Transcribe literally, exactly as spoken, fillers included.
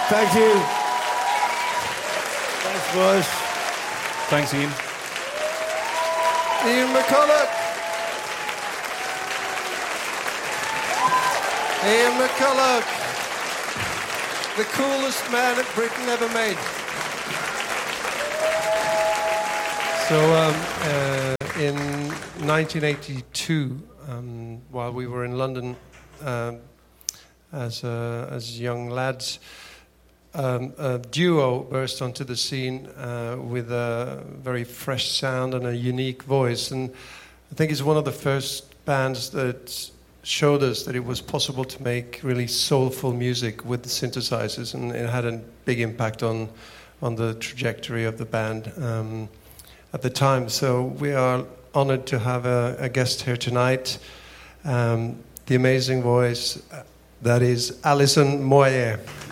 Thank you. Thanks, boys. Thanks, Ian. Ian McCulloch. Ian McCulloch. The coolest man that Britain ever made. So um, uh, in nineteen eighty-two, um, while we were in London um, as, uh, as young lads, um, a duo burst onto the scene uh, with a very fresh sound and a unique voice. And I think it's one of the first bands that showed us that it was possible to make really soulful music with the synthesizers, and it had a big impact on, on the trajectory of the band. Um, at the time. So we are honored to have a, a guest here tonight, um, the amazing voice uh, that is Alison Moyet.